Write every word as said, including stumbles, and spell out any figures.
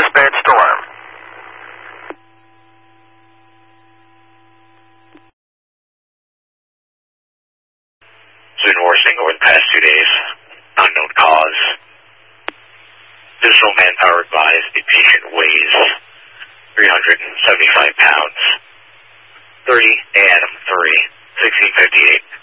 this bad storm. It's been worsening over the past two days. Unknown cause. Additional manpower advised. The patient weighs three hundred seventy-five pounds. thirty A M three, sixteen fifty-eight.